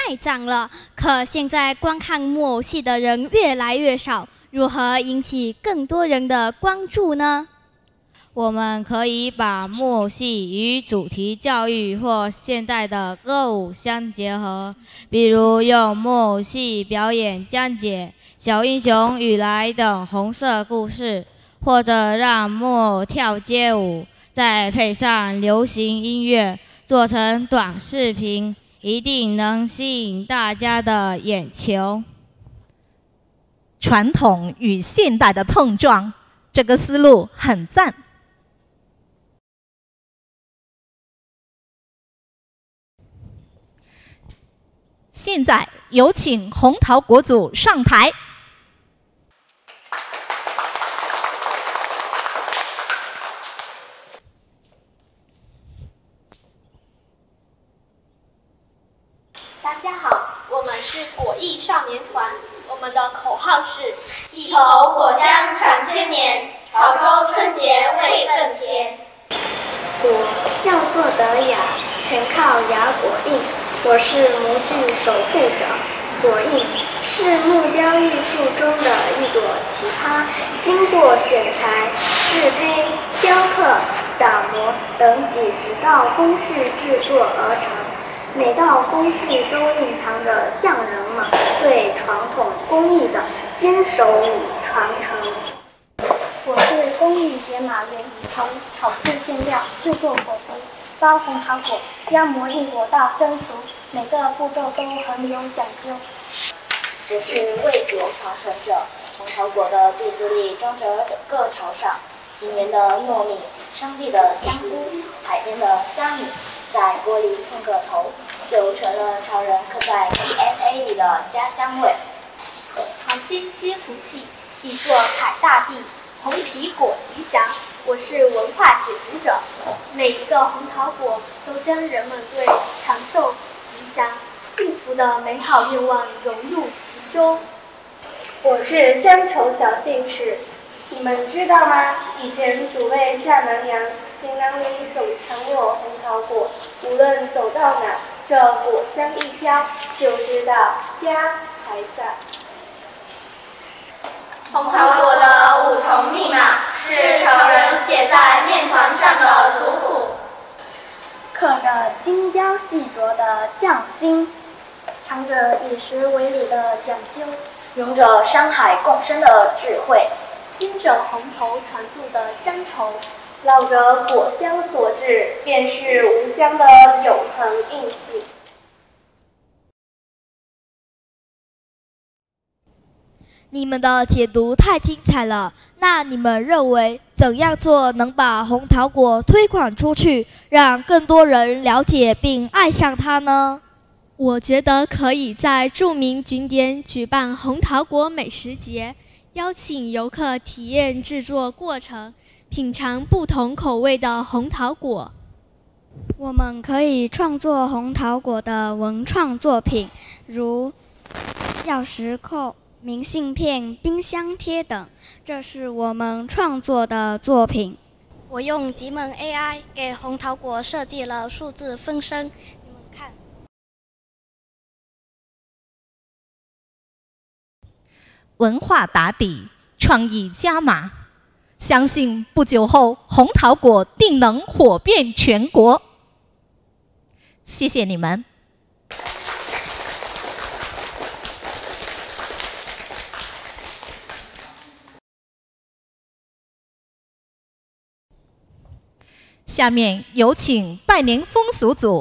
太脏了。可现在观看木偶戏的人越来越少，如何引起更多人的关注呢？ 我们可以把木偶戏与主题教育或现代的歌舞相结合，比如用木偶戏表演讲解《小英雄与来》等红色故事，或者让木偶跳街舞，再配上流行音乐，做成短视频，一定能吸引大家的眼球。 传统与现代的碰撞，这个思路很赞。现在有请红桃国组上台。 大家好，我们是果艺少年团，我们的口号是一头果香传千年，潮州春节味更甜。 果要做得雅，全靠牙果印。我是模具守护者，果印是木雕艺术中的一朵奇葩，经过选材、制胚、雕刻、打磨等几十道工序制作而成。每道工序都蕴藏着匠人们对传统工艺的坚守与传承。 我是工艺解码员，从炒制馅料、制作果皮、包红桃果、压模硬果到蒸熟，每个步骤都很有讲究。 我是味觉传承者，红桃果的肚子里装着整个潮汕，平原的糯米，山地的香菇，海边的虾米，在锅里碰个头，就成了潮人刻在 DNA 里的家乡味。 淘金接福气，地作采大地，红皮果吉祥。我是文化解读者，每一个红桃果都将人们对长寿、吉祥、幸福的美好愿望融入其中。 我是乡愁小姓氏，你们知道吗？以前祖辈下南洋，行囊里总藏有红桃果，无论走到哪，这果香一飘，就知道家还在。 红桃果的5重密码是潮人写在面团上的族谱， 刻着精雕细琢的匠心， 藏着以食为礼的讲究， 拥着山海共生的智慧， 牵着红头传渡的乡愁， 烙着果香所致，便是无香的永恒印记。 你们的解读太精彩了，那你们认为怎样做能把红桃果推广出去，让更多人了解并爱上它呢？ 我觉得可以在著名景点举办红桃果美食节，邀请游客体验制作过程，品尝不同口味的红桃果。 我们可以创作红桃果的文创作品，如钥匙扣、明信片、冰箱贴等，这是我们创作的作品。 我用极门 AI 给红桃果设计了数字分身，你们看。 文化打底，创意加码，相信不久后红桃果定能火遍全国。谢谢你们。下面有请拜年风俗组